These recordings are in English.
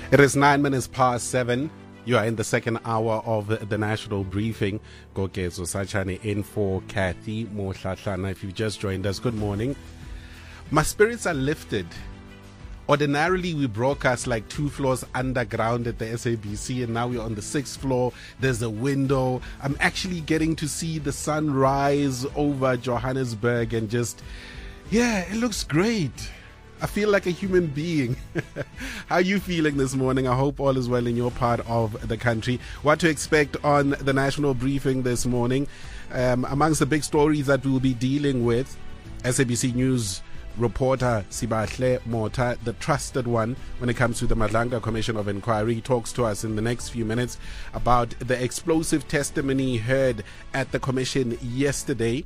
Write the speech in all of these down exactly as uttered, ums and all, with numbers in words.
It is nine minutes past seven. You are in the second hour of the national briefing. Gokezo Sachane in for Kathy Mohlahlana. If you've just joined us, good morning. My spirits are lifted. Ordinarily, we broadcast like two floors underground at the S A B C, and now we're on the sixth floor. There's a window. I'm actually getting to see the sun rise over Johannesburg, and just, yeah, it looks great. I feel like a human being. How are you feeling this morning? I hope all is well in your part of the country. What to expect on the national briefing this morning? Um, amongst the big stories that we'll be dealing with, S A B C News reporter Sibahle Mota, the trusted one when it comes to the Madlanga Commission of Inquiry, talks to us in the next few minutes about the explosive testimony heard at the commission yesterday.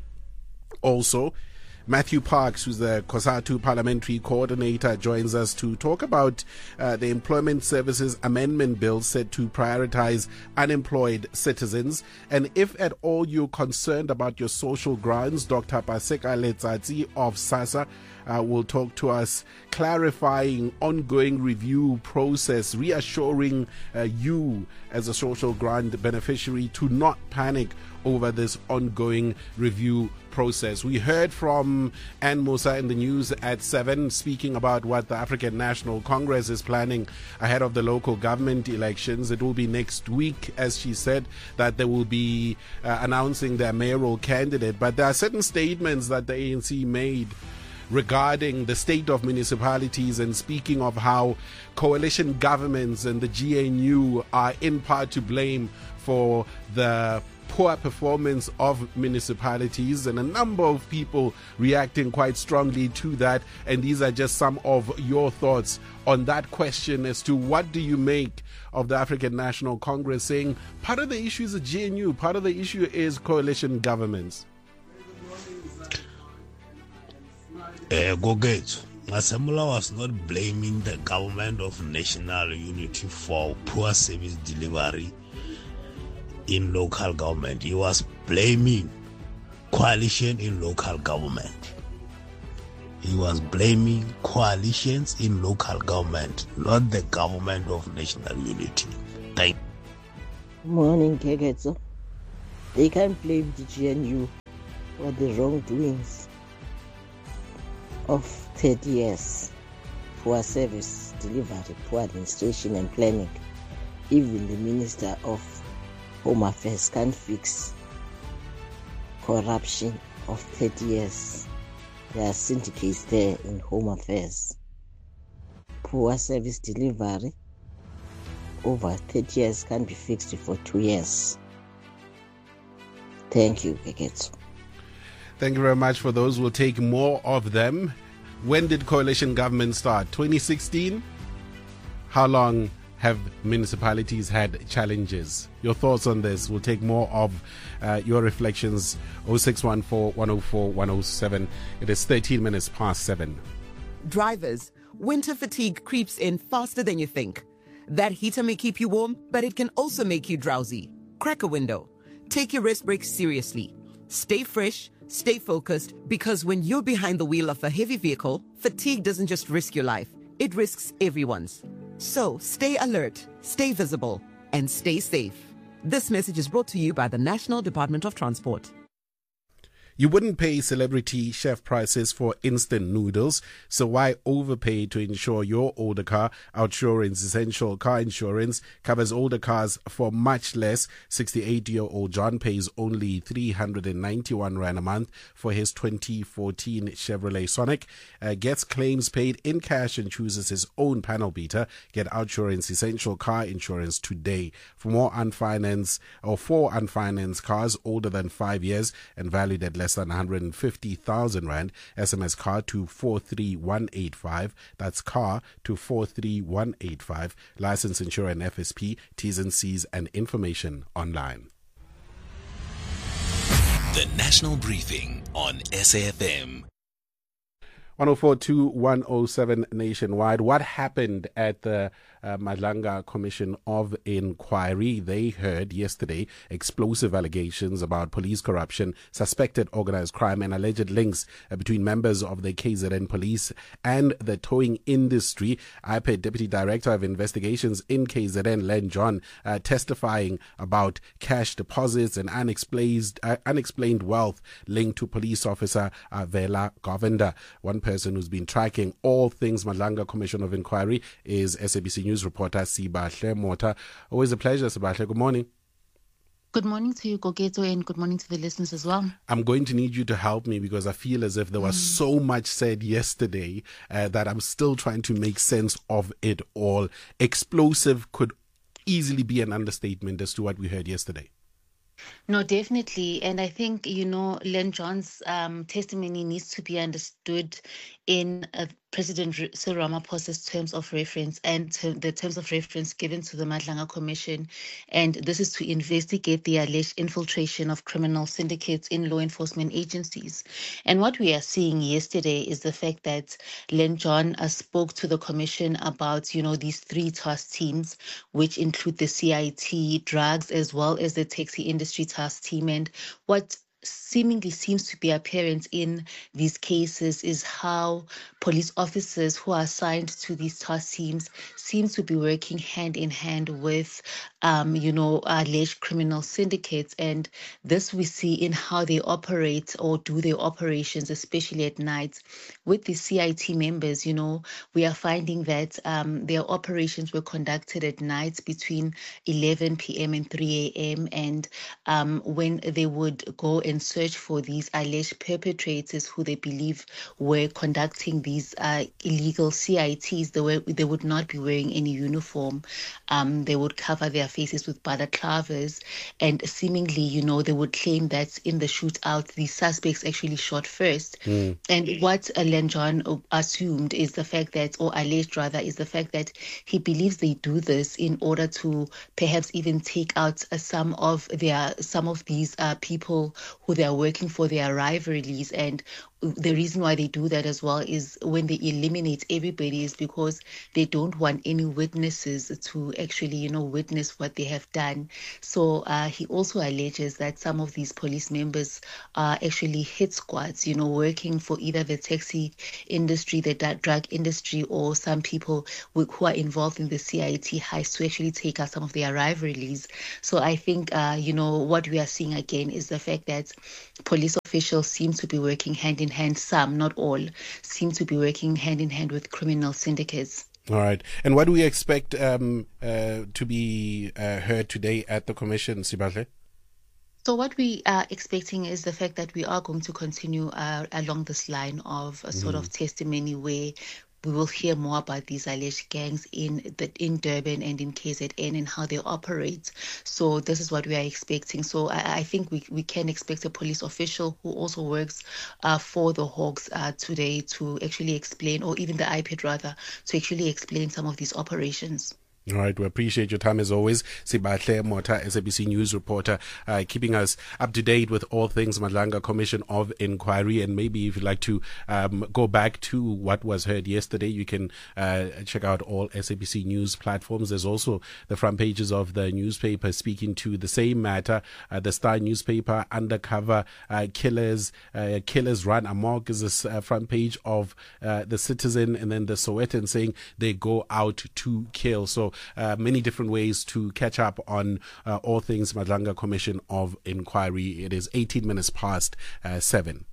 Also, Matthew Parks, who's the COSATU parliamentary coordinator, joins us to talk about uh, the Employment Services Amendment Bill set to prioritize unemployed citizens. And if at all you're concerned about your social grounds, Doctor Paseka Letsatsi of SASSA uh, will talk to us, clarifying ongoing review process, reassuring uh, you as a social grant beneficiary to not panic over this ongoing review process. We heard from Ann Musa in the news at seven, speaking about what the African National Congress is planning ahead of the local government elections. It will be next week, as she said, that they will be uh, announcing their mayoral candidate. But there are certain statements that the A N C made regarding the state of municipalities, and speaking of how coalition governments and the G N U are in part to blame for the poor performance of municipalities, and a number of people reacting quite strongly to that. And these are just some of your thoughts on that question as to what do you make of the African National Congress saying part of the issue is the G N U, part of the issue is coalition governments. Uh, Gogeto, Masamula was not blaming the government of national unity for poor service delivery in local government. He was blaming coalition in local government. He was blaming coalitions in local government, not the government of national unity. Thank you. Morning, Kegetso. They can't blame the G N U for the wrongdoings of thirty years, poor service delivery, poor administration and planning. Even the Minister of Home Affairs can't fix corruption of thirty years. There are syndicates there in Home Affairs. Poor service delivery over thirty years can't be fixed for two years. Thank you, Kegetso. Thank you very much for those. We'll take more of them. When did coalition government start? twenty sixteen? How long have municipalities had challenges? Your thoughts on this. We'll take more of uh, your reflections. oh six one four, one oh four, one oh seven. It is thirteen minutes past seven. Drivers, winter fatigue creeps in faster than you think. That heater may keep you warm, but it can also make you drowsy. Crack a window. Take your rest breaks seriously. Stay fresh, stay focused, because when you're behind the wheel of a heavy vehicle, fatigue doesn't just risk your life, it risks everyone's. So stay alert, stay visible, and stay safe. This message is brought to you by the National Department of Transport. You wouldn't pay celebrity chef prices for instant noodles, so why overpay to insure your older car? Outsurance Essential Car Insurance covers older cars for much less. sixty-eight-year-old John pays only three hundred ninety-one rand a month for his twenty fourteen Chevrolet Sonic. Uh, gets claims paid in cash and chooses his own panel beater. Get Outsurance Essential Car Insurance today. For more unfinanced or for unfinanced cars older than five years and valued at less than one hundred fifty thousand rand, S M S car to four three one eight five. That's car to four three one eight five. License, insurer and F S P. T's and C's and information online. The National Briefing on S A F M. one oh four two one oh seven nationwide. What happened at the uh, Madlanga Commission of Inquiry? They heard yesterday explosive allegations about police corruption, suspected organized crime, and alleged links uh, between members of the K Z N police and the towing industry. I P E D Deputy Director of Investigations in K Z N, Len John, uh, testifying about cash deposits and unexplained, uh, unexplained wealth linked to police officer uh, Vela Govender. One person who's been tracking all things Madlanga Commission of Inquiry is S A B C News reporter Sibahle Mota. Always a pleasure, Sibahle. Good morning. Good morning to you, Gogeto, and good morning to the listeners as well. I'm going to need you to help me because I feel as if there was mm. so much said yesterday uh, that I'm still trying to make sense of it all. Explosive could easily be an understatement as to what we heard yesterday. No, definitely. And I think, you know, Len John's um, testimony needs to be understood in uh, President Cyril Ramaphosa's terms of reference and to the terms of reference given to the Madlanga Commission. And this is to investigate the alleged infiltration of criminal syndicates in law enforcement agencies. And what we are seeing yesterday is the fact that Len John uh, spoke to the Commission about, you know, these three task teams, which include the C I T, drugs, as well as the taxi industry task team. And what seemingly seems to be apparent in these cases is how police officers who are assigned to these task teams seem to be working hand in hand with, um, you know, alleged criminal syndicates. And this we see in how they operate or do their operations, especially at night. With the C I T members, you know, we are finding that um, their operations were conducted at night between eleven p.m. and three a.m. And um, when they would go and and search for these alleged perpetrators who they believe were conducting these uh, illegal C I Ts. They, were, they would not be wearing any uniform. Um, they would cover their faces with balaclavas, and seemingly, you know, they would claim that in the shootout, the suspects actually shot first. Mm. And what uh, Len John assumed is the fact that, or alleged rather, is the fact that he believes they do this in order to perhaps even take out uh, some of their, some of these uh, people who they are working for, their rivalries. And the reason why they do that as well is when they eliminate everybody is because they don't want any witnesses to actually, you know, witness what they have done. So uh, he also alleges that some of these police members are actually hit squads, you know, working for either the taxi industry, the drug industry, or some people who are involved in the C I T heist to actually take out some of their rivalries. So I think, uh, you know, what we are seeing again is the fact that police officials seem to be working hand in hand, some, not all, seem to be working hand in hand with criminal syndicates. All right. And what do we expect um, uh, to be uh, heard today at the Commission, Sibahle? So what we are expecting is the fact that we are going to continue uh, along this line of a sort mm. of testimony where we will hear more about these alleged gangs in the, in Durban and in K Z N and how they operate. So this is what we are expecting. So I, I think we, we can expect a police official who also works uh, for the Hawks uh, today to actually explain, or even the I P E D rather, to actually explain some of these operations. All right, we appreciate your time as always. Sibahle Mota, S A B C News reporter, uh, keeping us up to date with all things Madlanga Commission of Inquiry. And maybe if you'd like to um, go back to what was heard yesterday, you can uh, check out all S A B C News platforms. There's also the front pages of the newspaper speaking to the same matter. Uh, the Star newspaper, undercover uh, killers, uh, killers run amok is this uh, front page of uh, the Citizen, and then the Sowetan saying they go out to kill. So Uh, many different ways to catch up on uh, all things Madlanga Commission of Inquiry. It is eighteen minutes past uh, seven.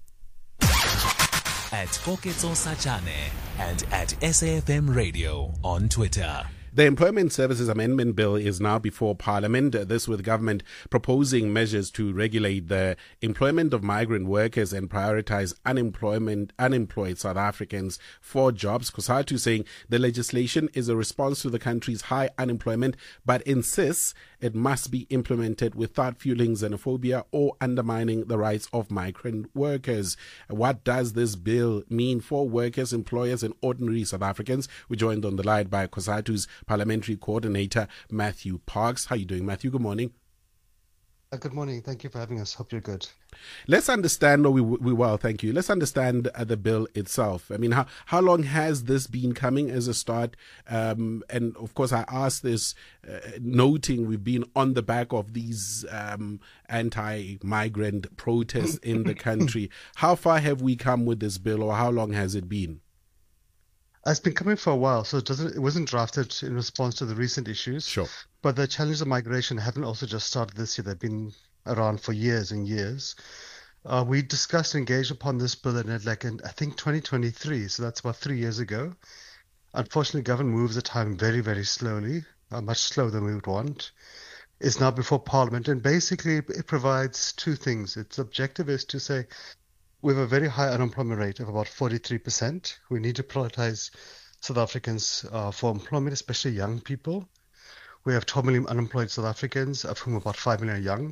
At Koketso Sachane and at S A F M Radio on Twitter. The Employment Services Amendment Bill is now before Parliament, this with government proposing measures to regulate the employment of migrant workers and prioritize unemployment, unemployed South Africans for jobs. COSATU saying the legislation is a response to the country's high unemployment, but insists it must be implemented without fueling xenophobia or undermining the rights of migrant workers. What does this bill mean for workers, employers, and ordinary South Africans? We're joined on the line by COSATU's Parliamentary Coordinator Matthew Parks. How are you doing, Matthew? Good morning. Uh, good morning. Thank you for having us. Hope you're good. Let's understand, no, we, we well, thank you. Let's understand uh, the bill itself. I mean, how, how long has this been coming as a start? Um, and of course, I asked this uh, noting we've been on the back of these um, anti-migrant protests in the country. How far have we come with this bill, or how long has it been? It's been coming for a while, so it doesn't. It wasn't drafted in response to the recent issues. Sure. But the challenges of migration haven't also just started this year. They've been around for years and years. Uh, we discussed and engaged upon this bill in like in, I think twenty twenty-three, so that's about three years ago. Unfortunately, government moves at time very, very slowly, uh, much slower than we would want. It's now before Parliament, and basically it provides two things. Its objective is to say, we have a very high unemployment rate of about forty-three percent. We need to prioritize South Africans uh, for employment, especially young people. We have twelve million unemployed South Africans, of whom about five million are young.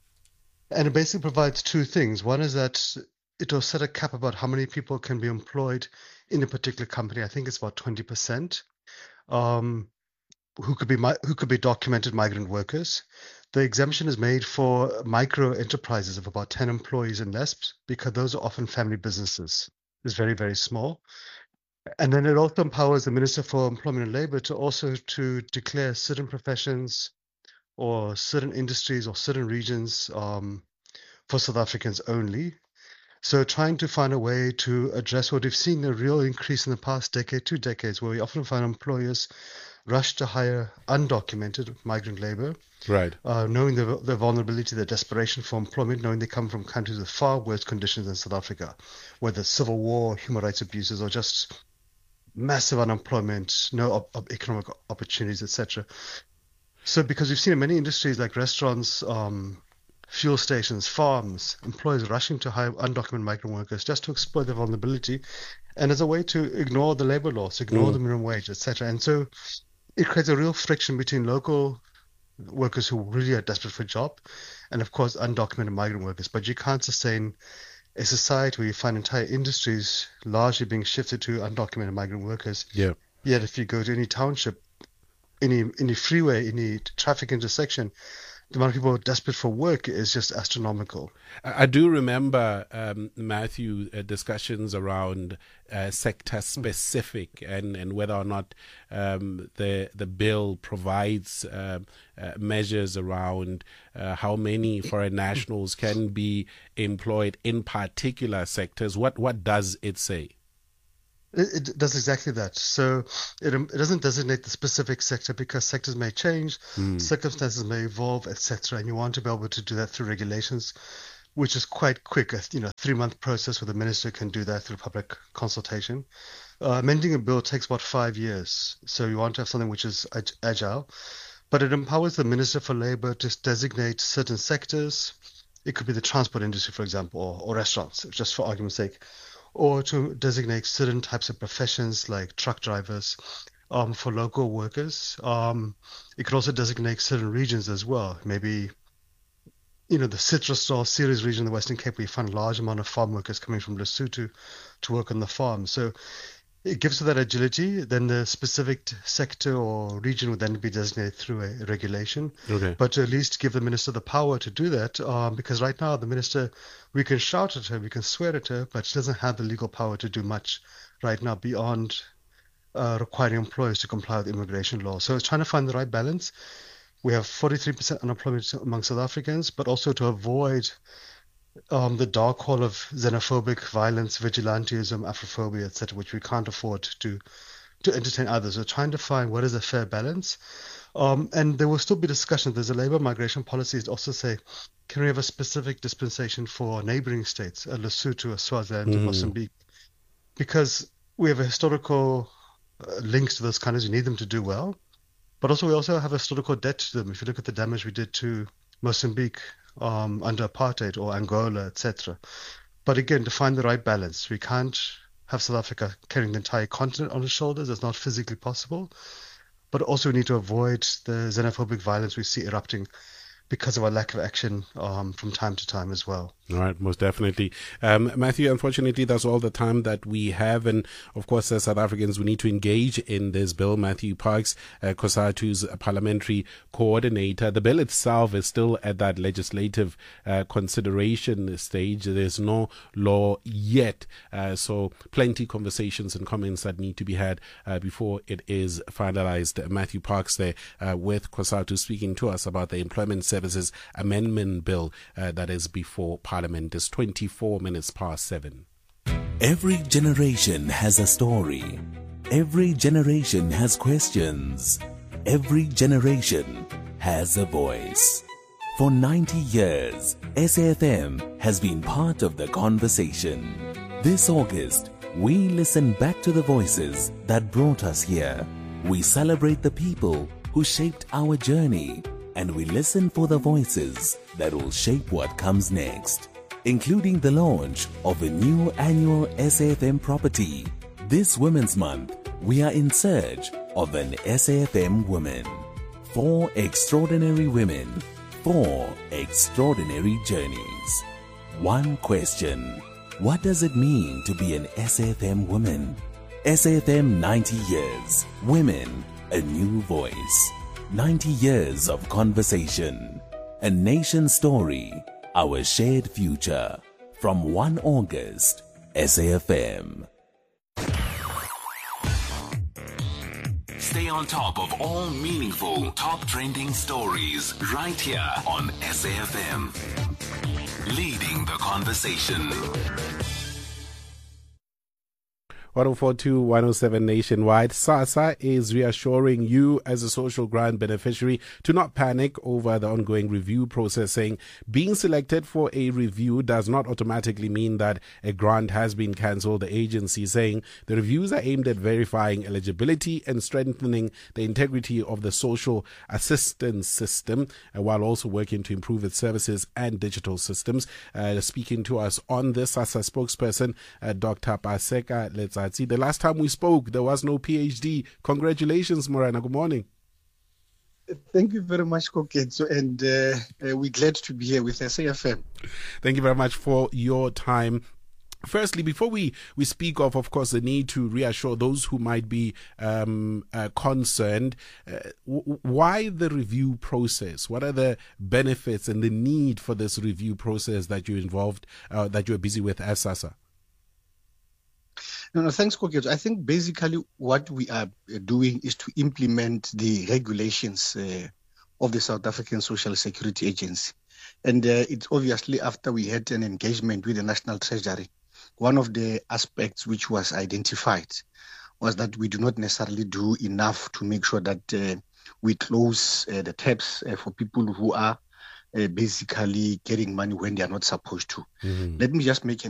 And it basically provides two things. One is that it will set a cap about how many people can be employed in a particular company. I think it's about twenty percent, um, who could be who could be documented migrant workers. The exemption is made for micro enterprises of about ten employees and less, because those are often family businesses. It's very, very small. And then it also empowers the Minister for Employment and Labour to also to declare certain professions or certain industries or certain regions um, for South Africans only. So trying to find a way to address what we've seen a real increase in the past decade, two decades, where we often find employers rush to hire undocumented migrant labor, right? Uh, knowing the, the vulnerability, the desperation for employment, knowing they come from countries with far worse conditions than South Africa, whether it's civil war, human rights abuses, or just massive unemployment, no op- op- economic opportunities, et cetera. So because we've seen in many industries like restaurants, um, fuel stations, farms, employers rushing to hire undocumented migrant workers just to exploit their vulnerability, and as a way to ignore the labor laws, ignore mm. the minimum wage, et cetera. And so it creates a real friction between local workers who really are desperate for a job and, of course, undocumented migrant workers. But you can't sustain a society where you find entire industries largely being shifted to undocumented migrant workers. Yeah. Yet if you go to any township, any any freeway, any traffic intersection, the amount of people desperate for work is just astronomical. I do remember, um, Matthew, uh, discussions around uh, sector specific and, and whether or not um, the the bill provides uh, uh, measures around uh, how many foreign nationals can be employed in particular sectors. What what does it say? It, it does exactly that. So it, it doesn't designate the specific sector because sectors may change, mm. circumstances may evolve, et cetera. And you want to be able to do that through regulations, which is quite quick. A you know, three-month process where the minister can do that through public consultation. Uh, amending a bill takes about five years. So you want to have something which is ag- agile. But it empowers the Minister for Labour to designate certain sectors. It could be the transport industry, for example, or, or restaurants, just for argument's sake, or to designate certain types of professions like truck drivers um, for local workers. Um, it could also designate certain regions as well. Maybe, you know, the citrus or Ceres region in the Western Cape, where you find a large amount of farm workers coming from Lesotho to work on the farm. So it gives you that agility. Then the specific sector or region would then be designated through a regulation. Okay. But to at least give the minister the power to do that, um, because right now the minister, we can shout at her, we can swear at her, but she doesn't have the legal power to do much right now beyond uh, requiring employers to comply with immigration law. So it's trying to find the right balance. We have forty-three percent unemployment among South Africans, but also to avoid Um, the dark hole of xenophobic violence, vigilantism, Afrophobia, et cetera, which we can't afford to to entertain others. We're trying to find what is a fair balance. Um, and there will still be discussion. There's a labor migration policy that also say, can we have a specific dispensation for neighboring states, uh, Lesotho, Swaziland, mm. Mozambique? Because we have a historical uh, links to those countries. We need them to do well. But also we also have a historical debt to them. If you look at the damage we did to Mozambique, Um, under apartheid, or Angola, et cetera. But again, to find the right balance, we can't have South Africa carrying the entire continent on its shoulders. It's not physically possible. But also we need to avoid the xenophobic violence we see erupting because of our lack of action um, from time to time as well. All right, most definitely. Um, Matthew, unfortunately, that's all the time that we have. And of course, as South Africans, we need to engage in this bill. Matthew Parks, uh, COSATU's parliamentary coordinator. The bill itself is still at that legislative uh, consideration stage. There's no law yet. Uh, so plenty conversations and comments that need to be had uh, before it is finalized. Matthew Parks there uh, with COSATU speaking to us about the Employment Services Amendment Bill uh, that is before Parliament. Is twenty-four minutes past seven. Every generation has a story. Every generation has questions. Every generation has a voice. For ninety years, S A F M has been part of the conversation. This August, we listen back to the voices that brought us here. We celebrate the people who shaped our journey, and we listen for the voices that will shape what comes next, including the launch of a new annual S A F M property. This Women's Month, we are in search of an S A F M woman. Four extraordinary women, four extraordinary journeys. One question: what does it mean to be an S A F M woman? S A F M ninety years. Women, a new voice. ninety years of conversation. A nation story. Our shared future. From first of August, S A F M. Stay on top of all meaningful, top trending stories right here on S A F M. Leading the conversation. one oh four point two, one oh seven nationwide. SASSA is reassuring you as a social grant beneficiary to not panic over the ongoing review process, saying being selected for a review does not automatically mean that a grant has been cancelled. The agency saying the reviews are aimed at verifying eligibility and strengthening the integrity of the social assistance system, uh, while also working to improve its services and digital systems. Uh, speaking to us on this, SASSA spokesperson, uh, Doctor Paseka, let's see, the last time we spoke, there was no PhD. Congratulations, Morena. Good morning. Thank you very much, Koketso, and uh, uh, we're glad to be here with S A F M. Thank you very much for your time. Firstly, before we, we speak of, of course, the need to reassure those who might be um, uh, concerned, uh, w- why the review process? What are the benefits and the need for this review process that you're involved, uh, that you're busy with as SASSA? No, no, thanks, Koketso. I think basically what we are doing is to implement the regulations uh, of the South African Social Security Agency. And uh, it's obviously after we had an engagement with the National Treasury, one of the aspects which was identified was that we do not necessarily do enough to make sure that uh, we close uh, the taps uh, for people who are uh, basically getting money when they are not supposed to. Mm-hmm. Let me just make an